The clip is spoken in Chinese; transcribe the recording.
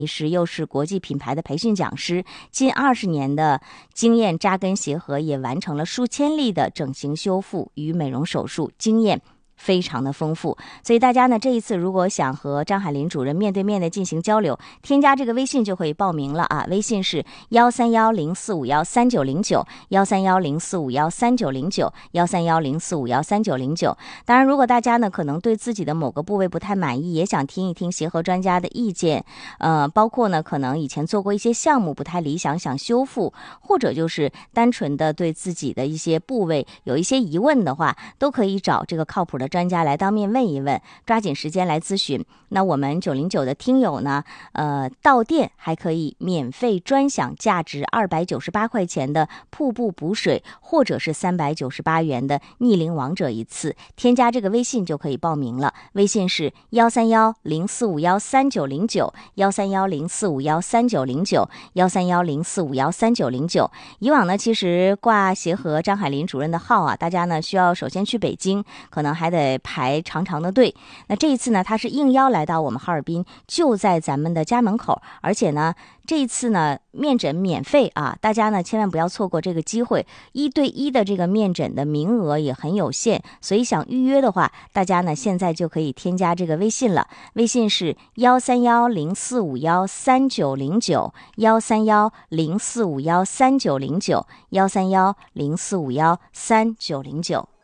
师，又是国际品牌的培训讲师，近20年的经验扎根协和，也完成了数千例的整形修复与美容手术，经验非常的丰富。所以大家呢，这一次如果想和张海林主任面对面的进行交流，添加这个微信就可以报名了啊，微信是13104513909，13104513909，13104513909。当然如果大家呢可能对自己的某个部位不太满意，也想听一听协和专家的意见，包括呢可能以前做过一些项目不太理想，想修复，或者就是单纯的对自己的一些部位有一些疑问的话，都可以找这个靠谱的专家来当面问一问，抓紧时间来咨询。那我们909的听友呢，到店还可以免费专享价值298块钱的瀑布补水，或者是398元的逆龄王者一次。添加这个微信就可以报名了，微信是13104513909，13104513909，13104513909。以往呢，其实挂协和张海林主任的号啊，大家呢需要首先去北京，可能还得排长长的队。那这一次呢，他是应邀来到我们哈尔滨，就在咱们的家门口，而且呢，这一次呢面诊免费啊，大家呢千万不要错过这个机会，1对1的这个面诊的名额也很有限，所以想预约的话，大家呢现在就可以添加这个微信了，微信是13104513909，13104513909，13104513909。